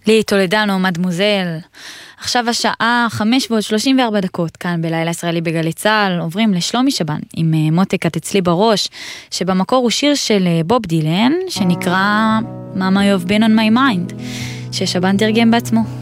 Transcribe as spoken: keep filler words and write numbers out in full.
לי טולדנו, מדמוזל. עכשיו השעה חמש ועוד שלושים וארבע דקות, כאן בלילה ישראלי בגלי צהל, עוברים לשלומי שבן עם מותק את אצלי בראש, שבמקור הוא שיר של בוב דילן, שנקרא Mama You've Been on My Mind, ששבן תרגם בעצמו.